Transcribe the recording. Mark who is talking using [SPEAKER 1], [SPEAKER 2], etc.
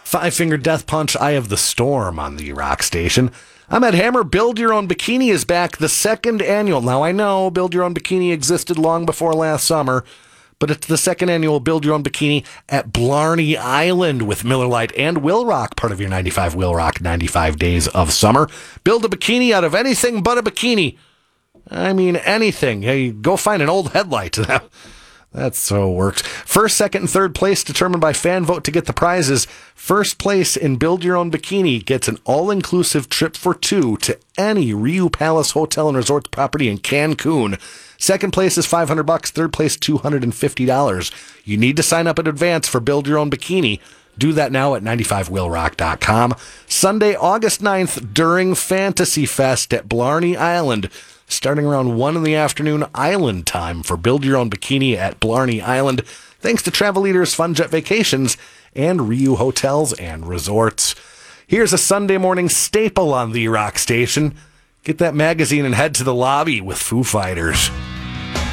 [SPEAKER 1] Five Finger Death Punch, Eye of the Storm on the Rock Station. I'm Ed Hammer. Build Your Own Bikini is back, the second annual. Now, I know Build Your Own Bikini existed long before last summer, but it's the second annual Build Your Own Bikini at Blarney Island with Miller Lite and Will Rock, part of your 95 Will Rock 95 Days of Summer. Build a bikini out of anything but a bikini. I mean, anything. Hey, go find an old headlight. That's so it works. First, second, and third place determined by fan vote to get the prizes. First place in Build Your Own Bikini gets an all-inclusive trip for two to any Riu Palace Hotel and Resort property in Cancun. Second place is $500. Third place, $250. You need to sign up in advance for Build Your Own Bikini. Do that now at 95willrock.com. Sunday, August 9th, during Fantasy Fest at Blarney Island. Starting around 1 in the afternoon, island time for Build Your Own Bikini at Blarney Island. Thanks to Travel Leaders, Fun Jet Vacations, and Riu Hotels and Resorts. Here's a Sunday morning staple on the Rock Station. Get that magazine and head to the lobby with Foo Fighters.